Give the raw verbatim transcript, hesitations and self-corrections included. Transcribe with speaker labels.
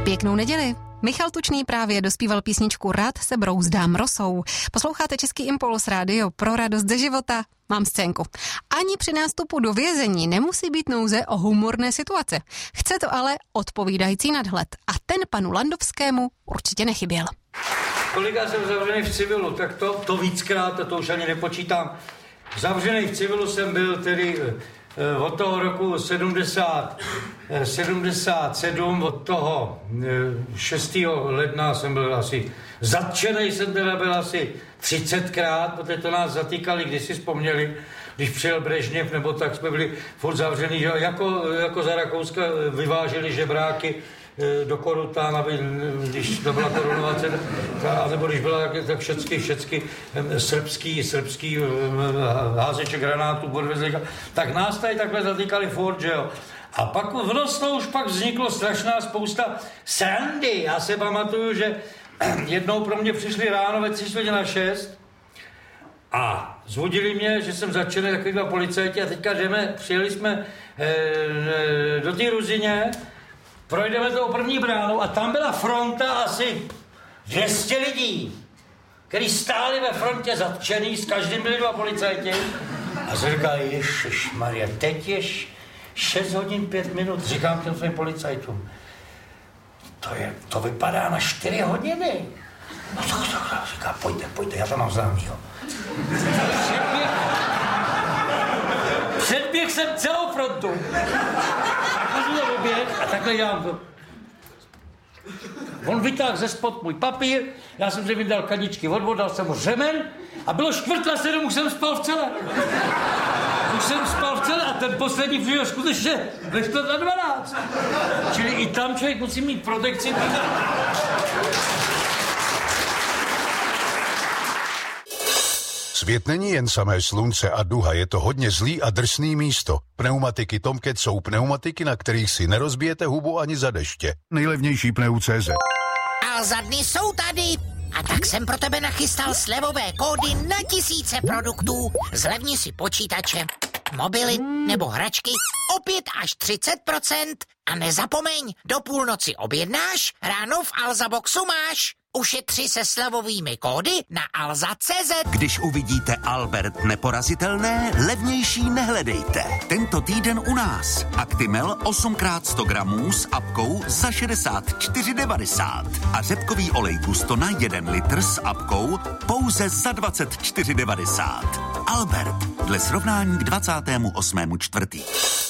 Speaker 1: Pěknou neděli. Michal Tučný právě dospíval písničku Rád se brouzdám rosou. Posloucháte Český impuls, rádio pro radost ze života. Mám scénku. Ani při nástupu do vězení nemusí být nouze o humorné situace. Chce to ale odpovídající nadhled. A ten panu Landovskému určitě nechyběl.
Speaker 2: Kolikrát jsem zavřený v civilu, tak to, to víckrát, to už ani nepočítám. Zavřený v civilu jsem byl tedy od toho roku sedmdesát, sedmdesát sedm, od toho šestého ledna jsem byl asi zatčenej, jsem teda byl asi třicetkrát, protože to nás zatýkali, když si vzpomněli, když přijel Brežněv, nebo tak jsme byli furt zavřený, že jako, jako za Rakouska vyváželi žebráky do Korután, aby, když to byla korunovace, nebo když byla tak všecky, všecky srbský, srbský házeče granátů, podvezli, tak nás tady takhle zatýkali furt, že jo. A pak v Rostlu už pak vzniklo strašná spousta srandy. Já se pamatuju, že jednou pro mě přišli ráno ve tři čtvrtě na šest a zvodili mě, že jsem začený takový dva policajti a teďka jdeme, přijeli jsme e, do té Ruzině, projdeme tou první bránou a tam byla fronta asi dvě stě lidí, kteří stáli ve frontě zatčený, s každým byli dva policajti. A jsem říkal, ježišmarja, teď je šest hodin pět minut, říkám těm svým policajtům. To, je, to vypadá na čtyři hodiny. No tak, tak, tak, říká, pojďte, pojďte, já to mám známýho. Předběh, předběh jsem celou frontu. A takhle dělám to. On vytáhl ze spod můj papír, já jsem si vydal kaničky od vod, dal jsem mu řemen a bylo čtvrt na sedm, už jsem spal v celé. Už jsem spal v celé a ten poslední přijel skutečně ve čtvrt na dvanáct. Čili i tam člověk musí mít protekci.
Speaker 3: Svět není jen samé slunce a duha, je to hodně zlý a drsný místo. Pneumatiky Tomcat jsou pneumatiky, na kterých si nerozbijete hubu ani za deště. Nejlevnější pneu tečka cé zet.
Speaker 4: A za dny jsou tady. A tak jsem pro tebe nachystal slevové kódy na tisíce produktů. Zlevni si počítače, mobily nebo hračky o pět až třicet procent. A nezapomeň, do půlnoci objednáš, ráno v Alzaboxu máš. Ušetři se slevovými kódy na alza tečka cé zet.
Speaker 5: Když uvidíte Albert neporazitelné, levnější nehledejte. Tento týden u nás. Actimel osm krát sto gramů s apkou za šedesát čtyři devadesát. A řepkový olej Gusto na jeden litr s apkou pouze za dvacet čtyři devadesát. Albert, dle srovnání k dvacátému osmému čtvrtý